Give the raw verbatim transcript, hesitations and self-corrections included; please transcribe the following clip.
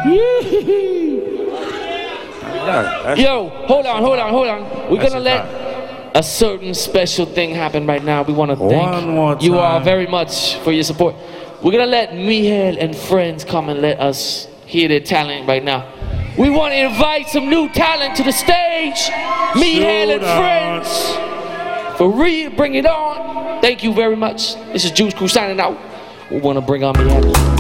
Yeah, Yo, hold on, hold on, hold on. We're gonna let a certain special thing happen right now. We want to thank you all very much for your support. We're gonna let Mihail and friends come and let us hear their talent right now. We want to invite some new talent to the stage. Mihail and friends. For real, bring it on. Thank you very much. This is Juice Crew signing out. We want to bring on Mihail.